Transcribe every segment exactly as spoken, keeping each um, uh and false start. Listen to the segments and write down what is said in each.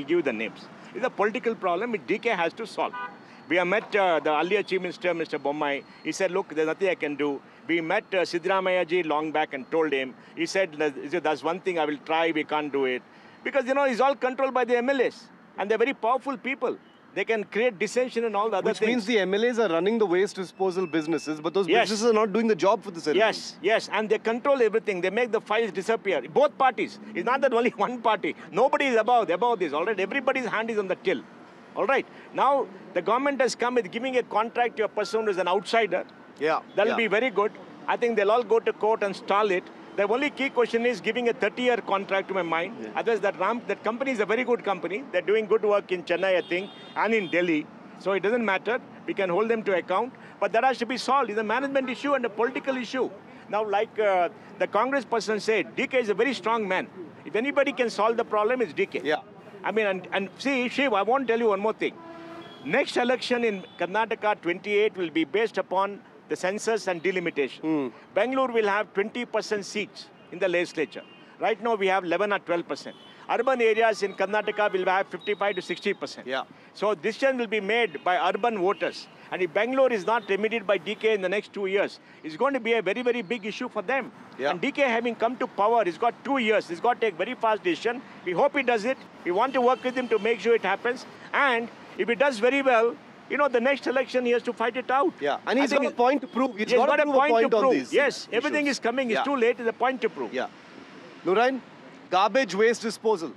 give you the names. It's a political problem which D K has to solve. We have met uh, the earlier Chief Minister, Mister Bommai. He said, look, there's nothing I can do. We met uh, Siddaramaiah ji long back and told him. He said, that's one thing I will try, we can't do it. Because, you know, it's all controlled by the M L As. And they're very powerful people. They can create dissension and all the other Which things. Which means the M L As are running the waste disposal businesses, but those yes. businesses are not doing the job for the citizens. Yes, yes, and they control everything. They make the files disappear. Both parties. It's not that only one party. Nobody is above, above this, all right? Everybody's hand is on the till, all right? Now, the government has come with giving a contract to a person who is an outsider. Yeah. That'll yeah. be very good. I think they'll all go to court and stall it. The only key question is giving a thirty-year contract to my mind. Yeah. Otherwise, that, Ram, that company is a very good company. They're doing good work in Chennai, I think, and in Delhi. So it doesn't matter. We can hold them to account. But that has to be solved. It's a management issue and a political issue. Now, like uh, the Congress person said, D K is a very strong man. If anybody can solve the problem, it's D K. Yeah. I mean, and, and see, Shiv, I want to tell you one more thing. Next election in Karnataka, twenty-eight, will be based upon the census and delimitation. Mm. Bangalore will have twenty percent seats in the legislature. Right now, we have eleven or twelve percent. Urban areas in Karnataka will have fifty-five to sixty percent. Yeah. So decision will be made by urban voters. And if Bangalore is not remedied by D K in the next two years, it's going to be a very, very big issue for them. Yeah. And D K having come to power, he's got two years. He's got to take very fast decision. We hope he does it. We want to work with him to make sure it happens. And if he does very well, you know, the next election he has to fight it out. Yeah, and he's got a point to prove. He's, he's got, got a point, point to prove. These yes, issues. Everything is coming. It's yeah. too late. It's a point to prove. Yeah. Noorine, garbage waste disposal.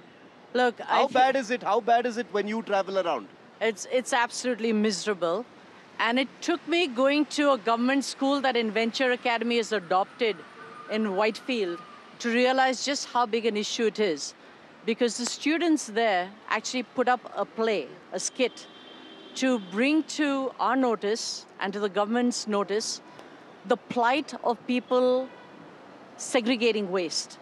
Look, how I bad is it? How bad is it when you travel around? It's it's absolutely miserable, and it took me going to a government school that Inventure Academy has adopted in Whitefield to realize just how big an issue it is, because the students there actually put up a play, a skit, to bring to our notice and to the government's notice the plight of people segregating waste.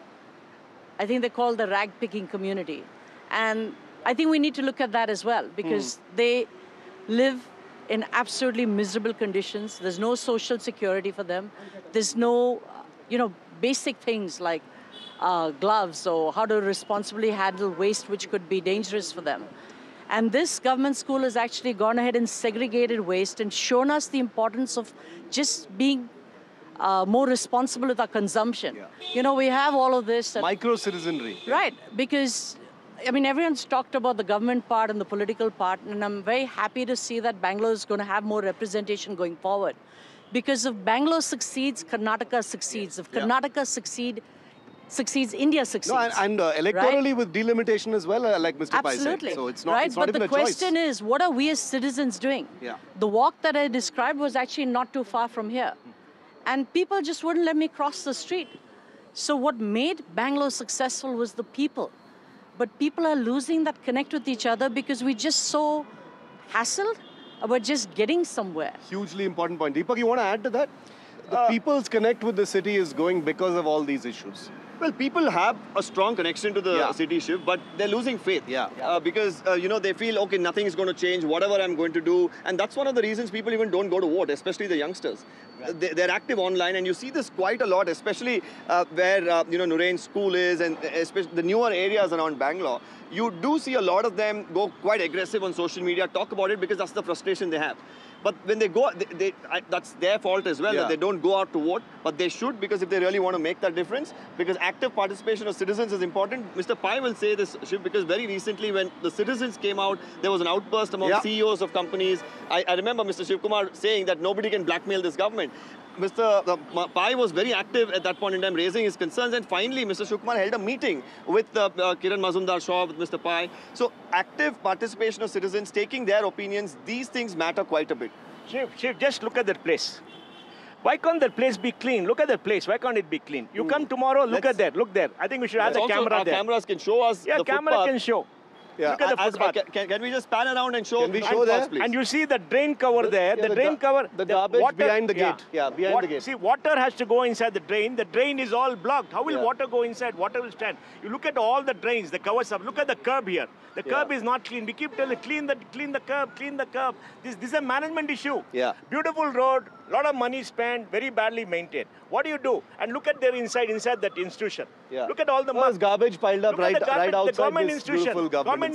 I think they call the rag-picking community. And I think we need to look at that as well, because mm. they live in absolutely miserable conditions. There's no social security for them. There's no, you know, basic things like uh, gloves or how to responsibly handle waste, which could be dangerous for them. And this government school has actually gone ahead and segregated waste and shown us the importance of just being uh, more responsible with our consumption. Yeah. You know, we have all of this. Micro-citizenry. Right, because, I mean, everyone's talked about the government part and the political part, and I'm very happy to see that Bangalore is going to have more representation going forward. Because if Bangalore succeeds, Karnataka succeeds. If Karnataka yeah. succeed, succeeds, India succeeds. No, and, and uh, electorally right? with delimitation as well, uh, like Mister Pai said. Absolutely. So it's not, right? it's not but even the a choice. question is, what are we as citizens doing? Yeah. The walk that I described was actually not too far from here. And people just wouldn't let me cross the street. So what made Bangalore successful was the people. But people are losing that connect with each other because we're just so hassled about just getting somewhere. Hugely important point. Deepak, you want to add to that? The uh, people's connect with the city is going because of all these issues. Well, people have a strong connection to the yeah. city shift, but they're losing faith. Yeah. Uh, because, uh, you know, they feel, okay, nothing is going to change, whatever I'm going to do. And that's one of the reasons people even don't go to vote, especially the youngsters. Right. They, they're active online, and you see this quite a lot, especially uh, where, uh, you know, Noorine's school is, and especially the newer areas around Bangalore. You do see a lot of them go quite aggressive on social media, talk about it, because that's the frustration they have. But when they go, they, they, I, that's their fault as well, yeah. that they don't go out to vote. But they should, because if they really want to make that difference, because active participation of citizens is important. Mister Pai will say this, Shiv, because very recently when the citizens came out, there was an outburst among yeah. C E Os of companies. I, I remember Mister Shiv Kumar saying that nobody can blackmail this government. Mister Uh, Pai was very active at that point in time, raising his concerns, and finally Mister Shiv Kumar held a meeting with uh, uh, Kiran Mazumdar-Shaw, with Mister Pai. So active participation of citizens, taking their opinions, these things matter quite a bit. Shiv, Shiv, just look at that place. Why can't that place be clean? Look at that place. Why can't it be clean? You mm. come tomorrow, look Let's, at that, look there. I think we should have the also, camera our there. cameras can show us yeah, the camera footpath. can show. Yeah. Look at the As, footpath. uh, can, can we just pan around and show? Can we show there? Please? And you see the drain cover the, there. Yeah, the, the drain cover. The garbage water, behind the gate. Yeah, yeah behind what, the gate. See, water has to go inside the drain. The drain is all blocked. How will yeah. water go inside? Water will stand. You look at all the drains, the covers up. Look at the curb here. The yeah. curb is not clean. We keep telling, clean the, clean the curb, clean the curb. This, this is a management issue. Yeah. Beautiful road, lot of money spent, very badly maintained. What do you do? And look at their inside, inside that institution. Yeah. Look at all the well, garbage piled up right, garbage, right outside the government this institution. beautiful government. government